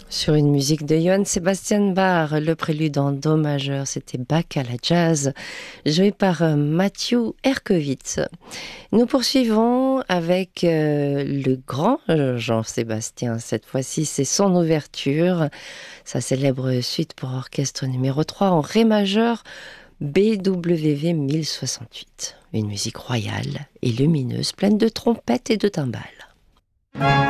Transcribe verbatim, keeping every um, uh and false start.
Sur une musique de Johann Sebastian Bach, le prélude en do majeur, c'était Bach à la jazz, joué par euh, Mathieu Herkowitz. Nous poursuivons avec euh, le grand Jean-Sébastien. Cette fois-ci, c'est son ouverture, sa célèbre suite pour orchestre numéro trois en ré majeur, B W V mille soixante-huit. Une musique royale et lumineuse, pleine de trompettes et de timbales.